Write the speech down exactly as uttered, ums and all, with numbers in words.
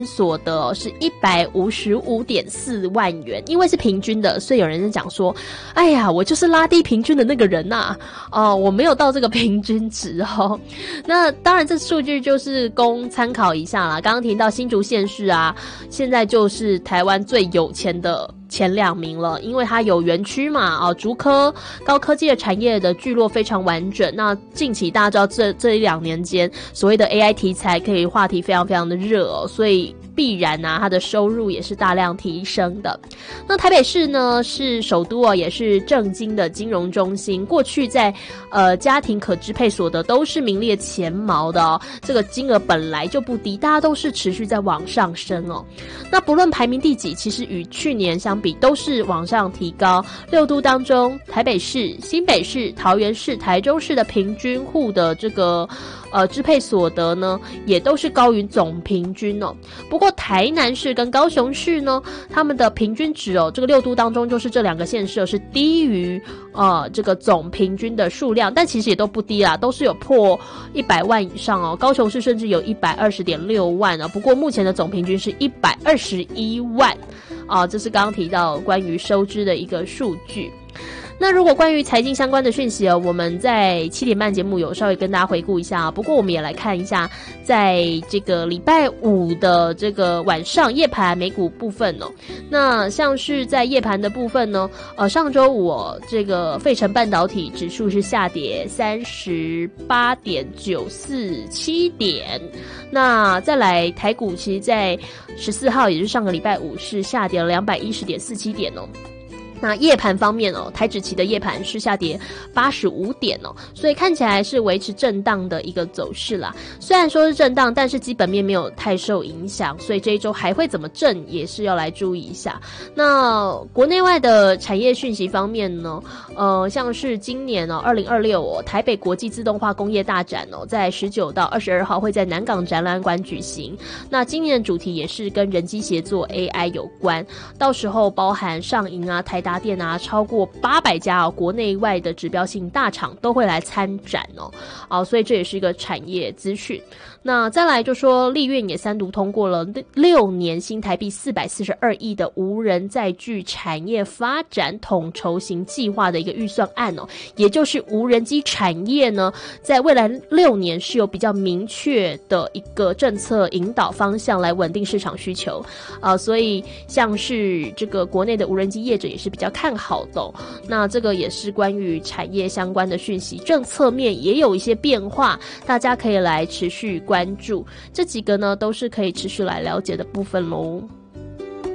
所得哦是一百五十五点四万元，因为是平均的，所以有人在讲说，哎呀，我就是拉低平均的那个人呐、啊，哦、呃，我没有到这个平均值哦。那当然，这数据就是供参考一下啦。刚刚提到新竹县市啊，现在就是台湾最有钱的前两名了，因为它有园区嘛，啊，竹科高科技的产业的聚落非常完整。那近期大家知道这这一两年间，所谓的 A I 题材可以话题非常非常的热哦，所以必然啊，它的收入也是大量提升的。那台北市呢是首都哦，也是政经的金融中心，过去在呃家庭可支配所得都是名列前茅的哦，这个金额本来就不低，大家都是持续在往上升哦。那不论排名第几，其实与去年相比都是往上提高。六都当中，台北市、新北市、桃园市、台中市的平均户的这个呃支配所得呢，也都是高于总平均哦。不过台南市跟高雄市呢，他们的平均值哦，这个六都当中就是这两个县市是低于呃这个总平均的数量，但其实也都不低啦，都是有破一百万以上哦。高雄市甚至有一百二十点六万啊，不过目前的总平均是一百二十一万啊，这是刚刚提到关于收支的一个数据。那如果关于财经相关的讯息哦，我们在七点半节目有稍微跟大家回顾一下啊。不过我们也来看一下，在这个礼拜五的这个晚上夜盘美股部分哦。那像是在夜盘的部分呢，呃，上周五哦，这个费城半导体指数是下跌三十八点九四七点。那再来台股，其实在十四号，也就是上个礼拜五是下跌了两百一十点四七点哦。那夜盘方面哦，台指期的夜盘是下跌八十五点哦，所以看起来是维持震荡的一个走势啦。虽然说是震荡，但是基本面没有太受影响，所以这一周还会怎么震也是要来注意一下。那国内外的产业讯息方面呢，呃，像是今年哦，二零二六哦，台北国际自动化工业大展哦，在十九到二十二号会在南港展览馆举行。那今年的主题也是跟人机协作 A I 有关，到时候包含上银啊、台达店啊，超过八百家哦，国内外的指标性大厂都会来参展哦，啊，所以这也是一个产业资讯。那再来就说，立院也三读通过了六年新台币四百四十二亿的无人载具产业发展统筹型计划的一个预算案哦，也就是无人机产业呢，在未来六年是有比较明确的一个政策引导方向来稳定市场需求啊，所以像是这个国内的无人机业者也是比较看好的哦。那这个也是关于产业相关的讯息，政策面也有一些变化，大家可以来持续关注。这几个呢都是可以持续来了解的部分咯。